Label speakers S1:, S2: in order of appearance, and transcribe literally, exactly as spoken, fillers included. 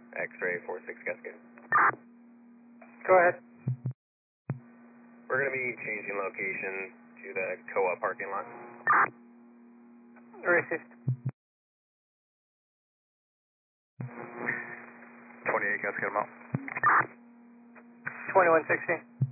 S1: X-ray four six Cascade.
S2: Go ahead.
S1: We're going to be changing location to the C O A parking lot.
S2: Racist.
S1: twenty-eight Cascade, I'm out.
S2: twenty-one sixteen.